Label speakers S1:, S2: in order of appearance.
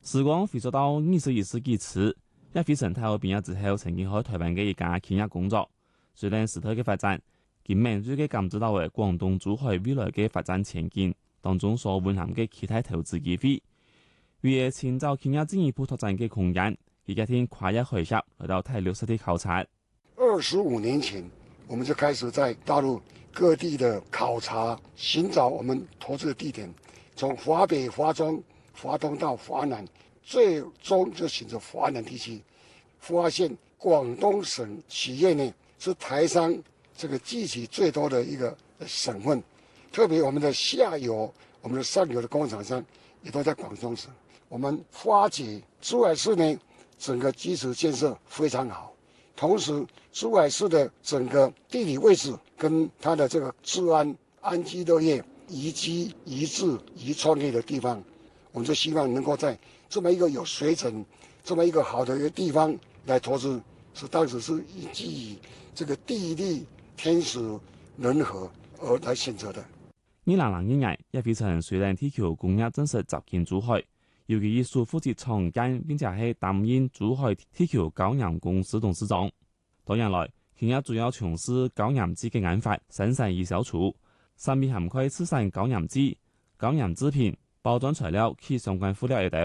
S1: 時光回溯到21世紀初，葉飛成大學畢業之後，曾經喺台灣嘅一家企業工作。雖然時代嘅發展，佢敏銳嘅感知到嘅廣東珠海未來嘅發展前景當中所蘊含嘅其他投資機會，為咗尋找企業進一步拓展嘅空間，佢決定跨越海峽來到大陸實地考察。
S2: 25年前，我們就開始在大陸各地的考察，尋找我們投資的地點，從華北、華中、華東到華南，最終就選擇華南地區，發現廣東省企業呢是台商這個聚集最多的一個省份，特別我們的下游、我們的上游的工廠商也都在廣東省。我們發覺珠海市呢整個基礎建設非常好，同時珠海市的整個地理位置跟它的這個治安、安居樂業、宜居、宜治、宜創業的地方，我們就希望能夠在這麼一個有水準、這麼一個好的一個地方來投資，是當時是基於這個地利天時人和而來選擇的。
S1: 2001年，葉飛成雖然提求工業正式走進珠海，尤其以數負責創建並且係擔任珠海提求高岩公司董事長。多年來，企業主要從事高岩質嘅研發、生產與銷售，產品涵蓋刺身高岩質、高岩製品、包裝材料及相關輔料等。